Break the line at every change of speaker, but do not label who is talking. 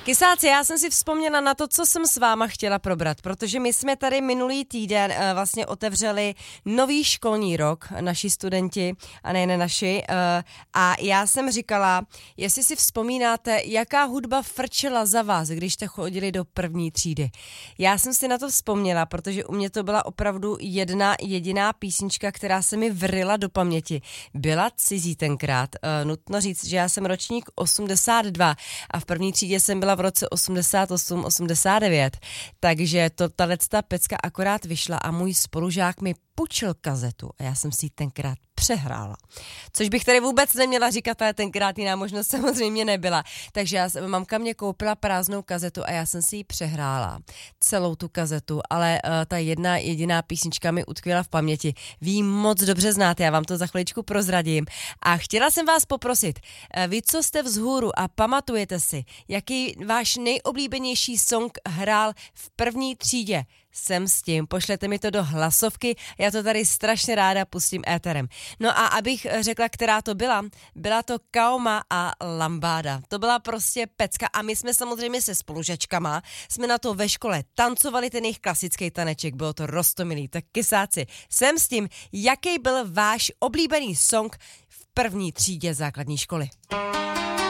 Kysáci, já jsem si vzpomněla na to, co jsem s váma chtěla probrat, protože my jsme tady minulý týden vlastně otevřeli nový školní rok, naši studenti, a ne naši, a já jsem říkala, jestli si vzpomínáte, jaká hudba frčela za vás, když jste chodili do první třídy. Já jsem si na to vzpomněla, protože u mě to byla opravdu jedna jediná písnička, která se mi vryla do paměti. Byla cizí tenkrát. Nutno říct, že já jsem ročník 82 a v první třídě jsem byla v roce 88, 89, takže tato pecka akorát vyšla a můj spolužák mi půjčil kazetu a já jsem si ji tenkrát přehrála. Což bych tady vůbec neměla říkat, ale tenkrát jiná možnost samozřejmě nebyla. Takže mamka mě koupila prázdnou kazetu a já jsem si ji přehrála. Celou tu kazetu, ale ta jedna jediná písnička mi utkvěla v paměti. Vy ji moc dobře znáte, já vám to za chviličku prozradím. A chtěla jsem vás poprosit, vy, co jste vzhůru a pamatujete si, jaký váš nejoblíbenější song hrál v první třídě, jsem s tím, pošlete mi to do hlasovky, já to tady strašně ráda pustím éterem. No a abych řekla, která to byla to Kaoma a Lambáda. To byla prostě pecka a my jsme samozřejmě se spolužačkama, jsme na to ve škole tancovali ten jejich klasický taneček, bylo to roztomilý. Tak kysáci, jsem s tím, jaký byl váš oblíbený song v první třídě základní školy?